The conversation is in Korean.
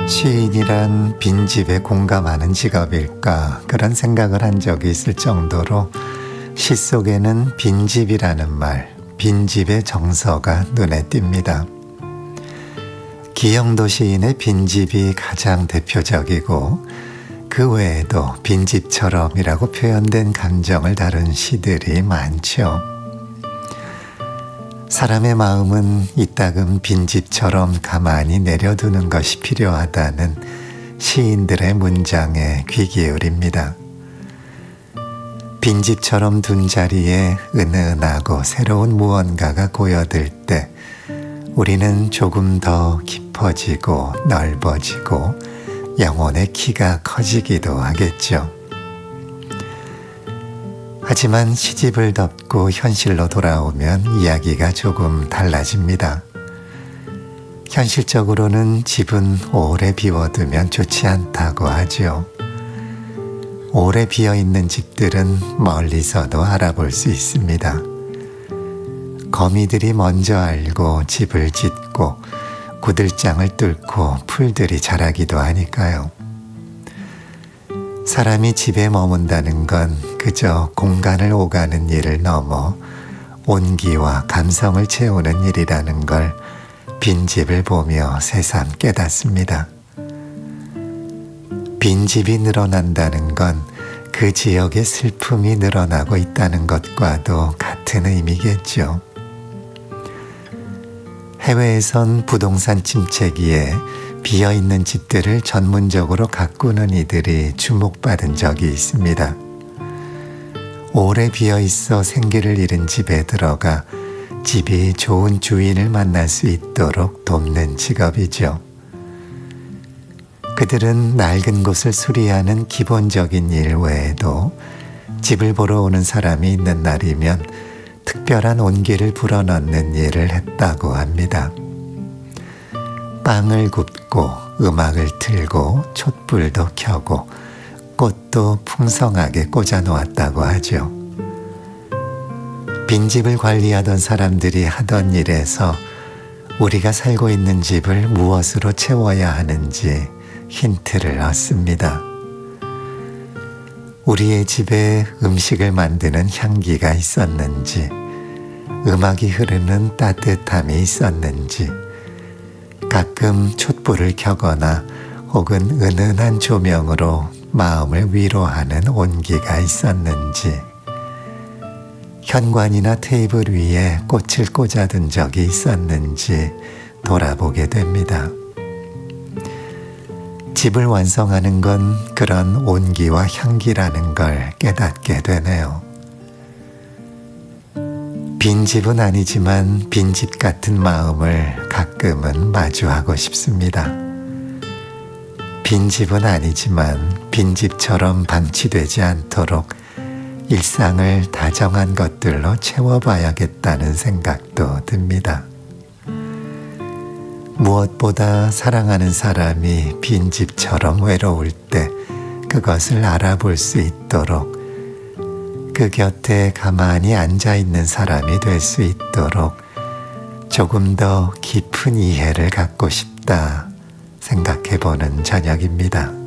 시인이란 빈집에 공감하는 직업일까 그런 생각을 한 적이 있을 정도로 시 속에는 빈집이라는 말, 빈집의 정서가 눈에 띕니다. 기영도 시인의 빈집이 가장 대표적이고 그 외에도 빈집처럼이라고 표현된 감정을 다룬 시들이 많죠. 사람의 마음은 이따금 빈집처럼 가만히 내려두는 것이 필요하다는 시인들의 문장에 귀 기울입니다. 빈집처럼 둔 자리에 은은하고 새로운 무언가가 고여들 때 우리는 조금 더 깊어지고 넓어지고 영혼의 키가 커지기도 하겠죠. 하지만 시집을 덮고 현실로 돌아오면 이야기가 조금 달라집니다. 현실적으로는 집은 오래 비워두면 좋지 않다고 하죠. 오래 비어있는 집들은 멀리서도 알아볼 수 있습니다. 거미들이 먼저 알고 집을 짓고 구들장을 뚫고 풀들이 자라기도 하니까요. 사람이 집에 머문다는 건 그저 공간을 오가는 일을 넘어 온기와 감성을 채우는 일이라는 걸 빈집을 보며 새삼 깨닫습니다. 빈집이 늘어난다는 건 그 지역의 슬픔이 늘어나고 있다는 것과도 같은 의미겠죠. 해외에선 부동산 침체기에 비어있는 집들을 전문적으로 가꾸는 이들이 주목받은 적이 있습니다. 오래 비어있어 생기를 잃은 집에 들어가 집이 좋은 주인을 만날 수 있도록 돕는 직업이죠. 그들은 낡은 곳을 수리하는 기본적인 일 외에도 집을 보러 오는 사람이 있는 날이면 특별한 온기를 불어넣는 일을 했다고 합니다. 빵을 굽고 음악을 틀고 촛불도 켜고 꽃도 풍성하게 꽂아 놓았다고 하죠. 빈집을 관리하던 사람들이 하던 일에서 우리가 살고 있는 집을 무엇으로 채워야 하는지 힌트를 얻습니다. 우리의 집에 음식을 만드는 향기가 있었는지, 음악이 흐르는 따뜻함이 있었는지, 가끔 촛불을 켜거나 혹은 은은한 조명으로 마음을 위로하는 온기가 있었는지, 현관이나 테이블 위에 꽃을 꽂아둔 적이 있었는지 돌아보게 됩니다. 집을 완성하는 건 그런 온기와 향기라는 걸 깨닫게 되네요. 빈집은 아니지만 빈집 같은 마음을 가끔은 마주하고 싶습니다. 빈집은 아니지만 빈집처럼 방치되지 않도록 일상을 다정한 것들로 채워봐야겠다는 생각도 듭니다. 무엇보다 사랑하는 사람이 빈집처럼 외로울 때 그것을 알아볼 수 있도록 그 곁에 가만히 앉아있는 사람이 될 수 있도록 조금 더 깊은 이해를 갖고 싶다 생각해보는 저녁입니다.